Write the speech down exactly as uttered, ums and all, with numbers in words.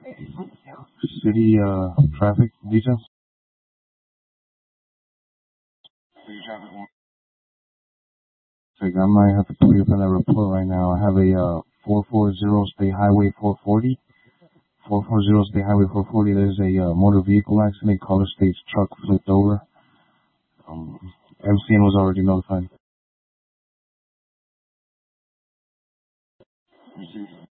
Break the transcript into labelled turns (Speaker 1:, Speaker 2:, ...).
Speaker 1: City uh, traffic details. City traffic. Like, I might have to put you up in that report right now. I have a uh, four forty State Highway four forty. four forty State Highway four forty. There's a uh, motor vehicle accident. Color State's truck flipped over. Um, M C N was already notified.